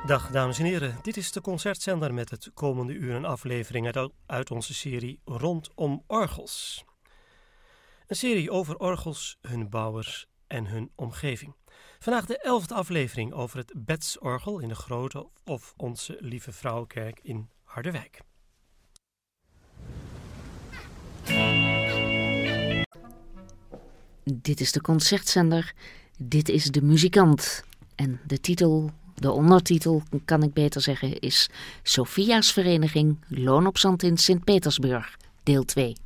Dag dames en heren, dit is de concertzender met het komende uur een aflevering uit onze serie Rondom Orgels. Een serie over orgels, hun bouwers en hun omgeving. Vandaag de 11e aflevering over het Betsorgel in de Grote of Onze Lieve Vrouwenkerk in Harderwijk. Dit is de concertzender, dit is de muzikant. En de ondertitel, kan ik beter zeggen, is Sophia's Vereniging Loon op Zand in Sint-Petersburg, deel 2.